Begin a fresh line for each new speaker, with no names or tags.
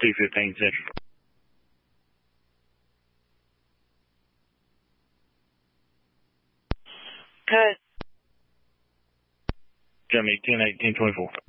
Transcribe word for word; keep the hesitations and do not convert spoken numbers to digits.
two fifteen Central.
Good.
Germany ten eight ten twenty-four.